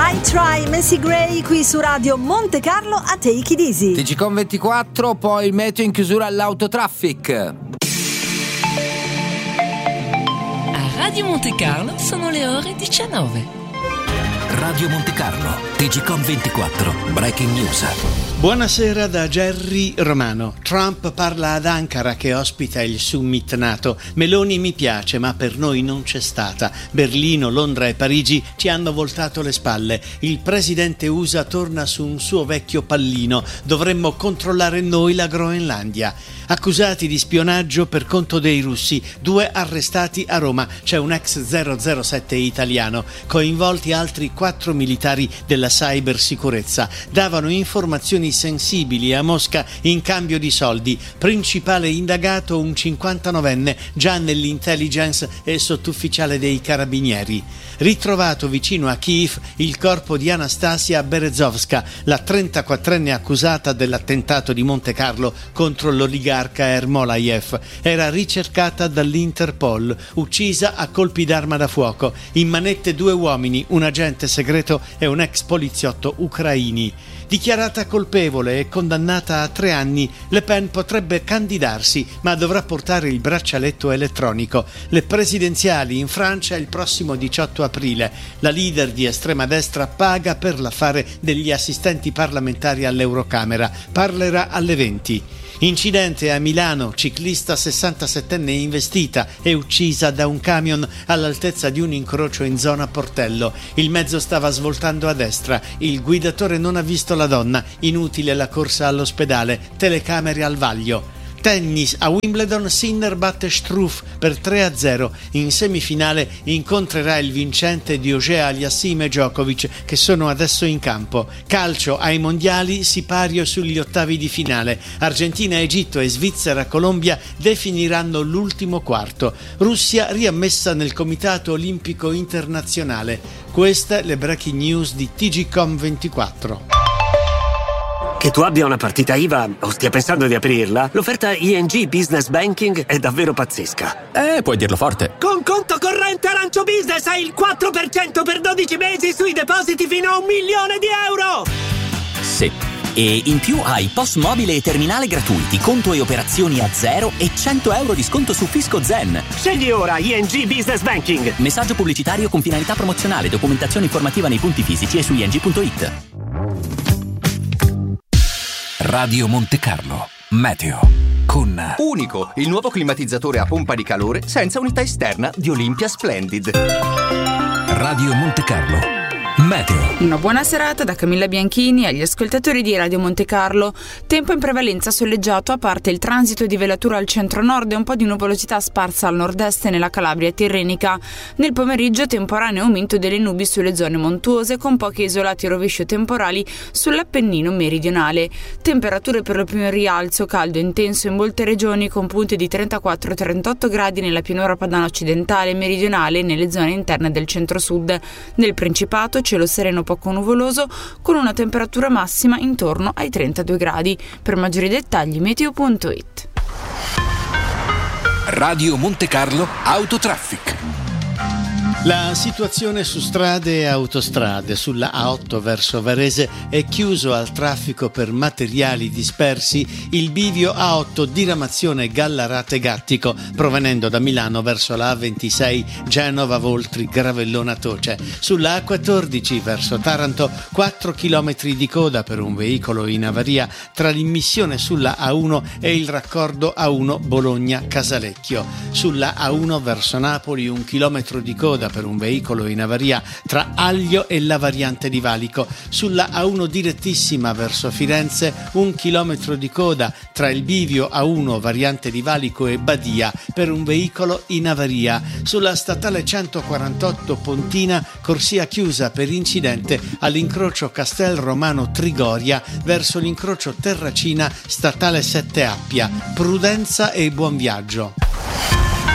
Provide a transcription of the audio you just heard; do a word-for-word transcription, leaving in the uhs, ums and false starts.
I Try, Macy Gray qui su Radio Monte Carlo a Take It Easy. T G Com ventiquattro, poi il meteo in chiusura all'autotraffic. A Radio Monte Carlo sono le ore diciannove. Radio Monte Carlo, T G Com ventiquattro, Breaking News. Buonasera da Gerry Romano. Trump parla ad Ankara che ospita il summit NATO. Meloni mi piace, ma per noi non c'è stata. Berlino, Londra e Parigi ci hanno voltato le spalle. Il presidente U S A torna su un suo vecchio pallino. Dovremmo controllare noi la Groenlandia. Accusati di spionaggio per conto dei russi, due arrestati a Roma. C'è un ex zero zero sette italiano. Coinvolti altri quattro militari della cybersicurezza. Davano informazioni sensibili a Mosca in cambio di soldi. Principale indagato un cinquantanovenne già nell'intelligence e sottufficiale dei carabinieri. Ritrovato vicino a Kiev il corpo di Anastasia Berezovska, la trentaquattrenne accusata dell'attentato di Monte Carlo contro l'oligarca Ermolayev. Era ricercata dall'Interpol, uccisa a colpi d'arma da fuoco. In manette due uomini, un agente segreto e un ex poliziotto ucraini. Dichiarata colpevole e condannata a tre anni, Le Pen potrebbe candidarsi, ma dovrà portare il braccialetto elettronico. Le presidenziali in Francia il prossimo diciotto aprile. La leader di estrema destra paga per l'affare degli assistenti parlamentari all'Eurocamera. Parlerà alle venti. Incidente a Milano, ciclista sessantasettenne investita e uccisa da un camion all'altezza di un incrocio in zona Portello. Il mezzo stava svoltando a destra, il guidatore non ha visto la donna, inutile la corsa all'ospedale, telecamere al vaglio. Tennis, a Wimbledon Sinner batte Struff per tre a zero. In semifinale incontrerà il vincente di Auger-Aliassime e Djokovic, che sono adesso in campo. Calcio, ai mondiali Sipario sugli ottavi di finale. Argentina, Egitto e Svizzera, Colombia definiranno l'ultimo quarto. Russia riammessa nel Comitato Olimpico Internazionale. Queste le breaking news di T G Com ventiquattro. Che tu abbia una partita I V A o stia pensando di aprirla, l'offerta I N G Business Banking è davvero pazzesca. Eh, puoi dirlo forte. Con conto corrente Arancio Business hai il quattro per cento per dodici mesi sui depositi fino a un milione di euro! Sì. E in più hai P O S mobile e terminale gratuiti, conto e operazioni a zero e cento euro di sconto su Fisco Zen. Scegli ora I N G Business Banking. Messaggio pubblicitario con finalità promozionale, documentazione informativa nei punti fisici e su ing punto it. Radio Monte Carlo, meteo, con Unico, il nuovo climatizzatore a pompa di calore senza unità esterna di Olympia Splendid. Radio Monte Carlo, meteo. Una buona serata da Camilla Bianchini agli ascoltatori di Radio Monte Carlo. Tempo in prevalenza soleggiato, a parte il transito di velatura al centro-nord e un po' di nuvolosità sparsa al nord-est e nella Calabria tirrenica. Nel pomeriggio temporaneo aumento delle nubi sulle zone montuose, con pochi isolati rovescio temporali sull'Appennino meridionale. Temperature per lo più in rialzo, caldo intenso in molte regioni con punte di trentaquattro trentotto gradi nella pianura padana occidentale e meridionale e nelle zone interne del centro-sud. Nel Principato cielo sereno poco nuvoloso con una temperatura massima intorno ai trentadue gradi. Per maggiori dettagli meteo punto it. Radio Monte Carlo Autotraffic. La situazione su strade e autostrade. Sulla A otto verso Varese è chiuso al traffico per materiali dispersi il bivio A otto diramazione Gallarate-Gattico provenendo da Milano verso la A ventisei Genova-Voltri-Gravellona-Toce. Sulla A quattordici verso Taranto quattro chilometri di coda per un veicolo in avaria tra l'immissione sulla A uno e il raccordo A uno Bologna-Casalecchio. Sulla A uno verso Napoli un chilometro di coda per un veicolo in avaria tra Aglio e la variante di Valico. Sulla A uno direttissima verso Firenze un chilometro di coda tra il bivio A uno variante di Valico e Badia per un veicolo in avaria. Sulla statale centoquarantotto Pontina corsia chiusa per incidente all'incrocio Castel Romano Trigoria verso l'incrocio Terracina statale sette Appia. Prudenza e buon viaggio.